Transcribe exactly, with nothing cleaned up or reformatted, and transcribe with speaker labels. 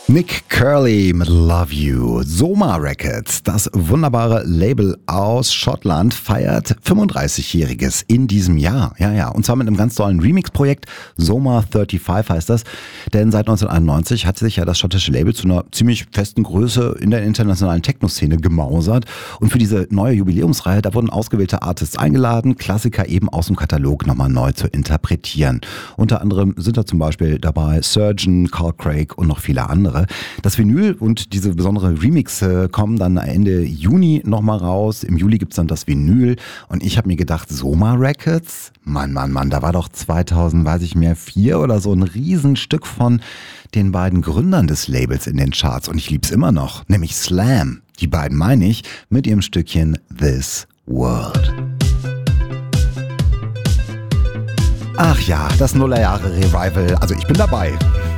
Speaker 1: Nick Curly mit Love You. Soma Records, das wunderbare Label aus Schottland, feiert fünfunddreißigjähriges in diesem Jahr. Ja, ja. Und zwar mit einem ganz tollen Remix-Projekt. Soma fünfunddreißig heißt das. Denn seit neunzehnhunderteinundneunzig hat sich ja das schottische Label zu einer ziemlich festen Größe in der internationalen Techno-Szene gemausert. Und für diese neue Jubiläumsreihe, da wurden ausgewählte Artists eingeladen, Klassiker eben aus dem Katalog nochmal neu zu interpretieren. Unter anderem sind da zum Beispiel dabei Surgeon, Carl Craig und noch viele andere. Das Vinyl und diese besondere Remixe kommen dann Ende Juni nochmal raus. Im Juli gibt's dann das Vinyl. Und ich habe mir gedacht, Soma Records? Mann, Mann, Mann, da war doch zweitausend, weiß ich mehr, vier oder so ein Riesenstück von den beiden Gründern des Labels in den Charts. Und ich lieb's immer noch, nämlich Slam. Die beiden meine ich mit ihrem Stückchen This World. Ach ja, das Nullerjahre-Revival. Also ich bin dabei.